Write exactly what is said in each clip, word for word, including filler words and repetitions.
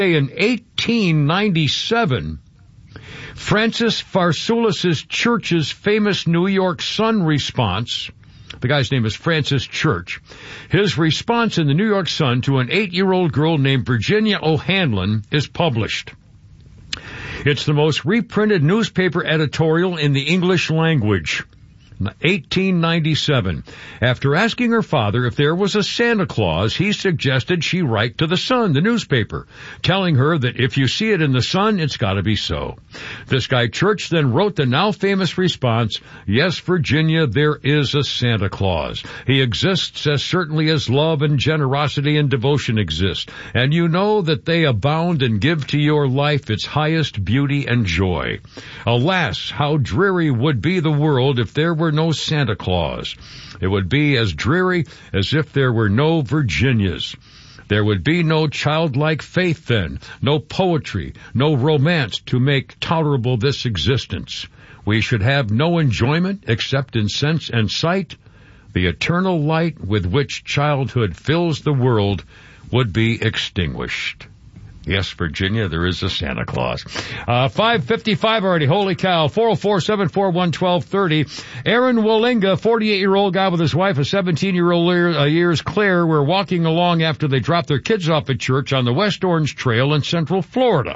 In eighteen ninety-seven, Francis Pharsalis Church's famous New York Sun response, the guy's name is Francis Church, his response in the New York Sun to an eight-year-old girl named Virginia O'Hanlon is published. It's the most reprinted newspaper editorial in the English language. eighteen ninety-seven. After asking her father if there was a Santa Claus, he suggested she write to the Sun, the newspaper, telling her that if you see it in the Sun, it's gotta be so. This guy Church then wrote the now famous response, yes, Virginia, there is a Santa Claus. He exists as certainly as love and generosity and devotion exist, and you know that they abound and give to your life its highest beauty and joy. Alas, how dreary would be the world if there were no Santa Claus. It would be as dreary as if there were no Virginias. There would be no childlike faith then, no poetry, no romance to make tolerable this existence. We should have no enjoyment except in sense and sight. The eternal light with which childhood fills the world would be extinguished. Yes, Virginia, there is a Santa Claus. Uh, five fifty-five already. Holy cow. four oh four, seven four one, one two three oh. Aaron Wallinga, forty-eight-year-old guy with his wife of seventeen-year-old uh, years, Claire, were walking along after they dropped their kids off at church on the West Orange Trail in Central Florida.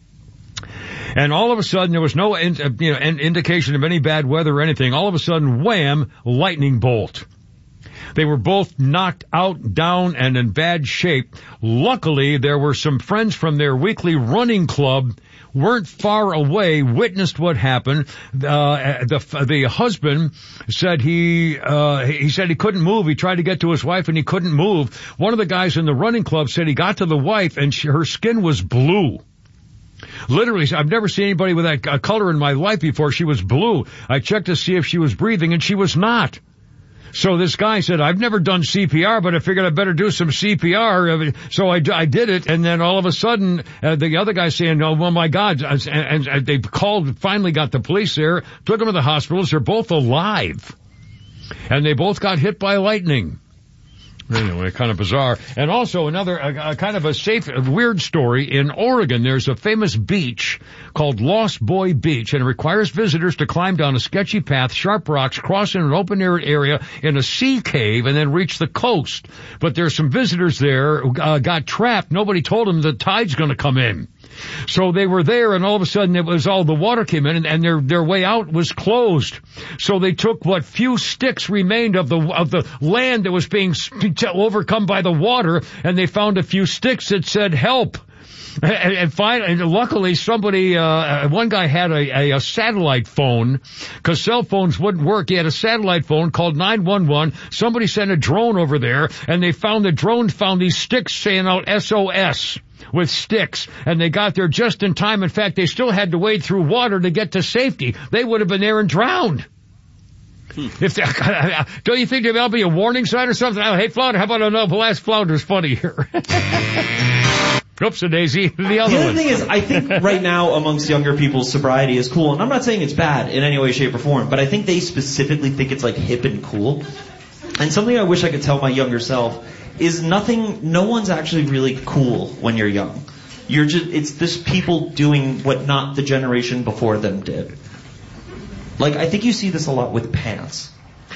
And all of a sudden, there was no in, uh, you know, indication of any bad weather or anything. All of a sudden, wham, lightning bolt. They were both knocked out, down, and in bad shape. Luckily, there were some friends from their weekly running club, weren't far away, witnessed what happened. Uh, the, the husband said he, uh, he said he couldn't move. He tried to get to his wife and he couldn't move. One of the guys in the running club said he got to the wife and she, her skin was blue. Literally, I've never seen anybody with that color in my life before. She was blue. I checked to see if she was breathing and she was not. So this guy said, I've never done C P R, but I figured I better do some C P R. So I, I did it, and then all of a sudden, uh, the other guy saying, oh, well, my God, and, and, and they called, finally got the police there, took them to the hospitals. They're both alive. And they both got hit by lightning. Anyway, kind of bizarre. And also another a, a kind of a safe, a weird story. In Oregon, there's a famous beach called Lost Boy Beach, and it requires visitors to climb down a sketchy path, sharp rocks, cross in an open air area in a sea cave, and then reach the coast. But there's some visitors there who uh, got trapped. Nobody told them the tide's going to come in. So they were there, and all of a sudden it was all the water came in, and, and their their way out was closed. So they took what few sticks remained of the of the land that was being overcome by the water, and they found a few sticks that said "help." And, and finally, and luckily, somebody, uh, one guy had a, a, a satellite phone, because cell phones wouldn't work. He had a satellite phone called nine one one. Somebody sent a drone over there, and they found the drone found these sticks saying out S O S. With sticks, and they got there just in time. In fact, they still had to wade through water to get to safety. They would have been there and drowned. Hmm. If they, don't you think there might be a warning sign or something? Oh, hey, Flounder, how about enough? The last Flounder's funny here. Oops, a daisy. The other the other one. thing is, I think right now amongst younger people, sobriety is cool, and I'm not saying it's bad in any way, shape, or form, but I think they specifically think it's like hip and cool. And something I wish I could tell my younger self is nothing, no one's actually really cool when you're young. You're just, it's just people doing what not the generation before them did. Like, I think you see this a lot with pants.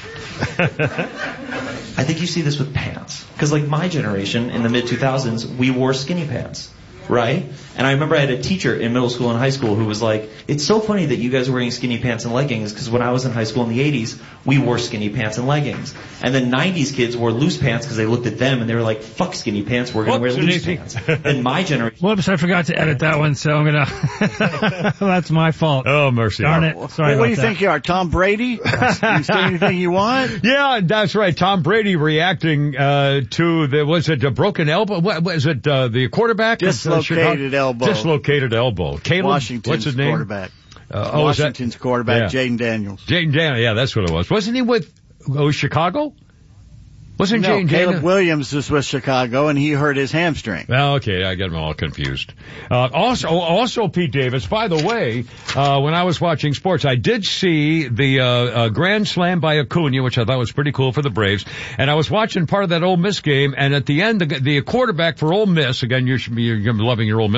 I think you see this with pants. Because like my generation in the mid two thousands, we wore skinny pants. Right? And I remember I had a teacher in middle school and high school who was like, it's so funny that you guys are wearing skinny pants and leggings, because when I was in high school in the eighties, we wore skinny pants and leggings. And then nineties kids wore loose pants because they looked at them and they were like, fuck skinny pants, we're going to wear loose pants. And my generation... Whoops, I forgot to edit that one, so I'm going to... That's my fault. Oh, mercy. Darn it. Sorry well, what do you that. think you are, Tom Brady? You say anything you want? Yeah, that's right. Tom Brady reacting uh to the, was it a broken elbow? What was it, uh, the quarterback? Dislocated elbow. Dislocated elbow. Caleb, Washington's what's his name? quarterback. Uh, oh, Washington's quarterback, yeah. Jaden Daniels. Jaden Daniels, yeah, that's what it was. Wasn't he with oh, Chicago? Wasn't no, Jaden Caleb Daniels? Williams was with Chicago, and he hurt his hamstring. Well, okay, I get them all confused. Uh, also, also, Pete Davis, by the way, uh, when I was watching sports, I did see the, uh, uh, grand slam by Acuna, which I thought was pretty cool for the Braves. And I was watching part of that Ole Miss game, and at the end, the, the quarterback for Ole Miss, again, you should be, you're loving your Ole Miss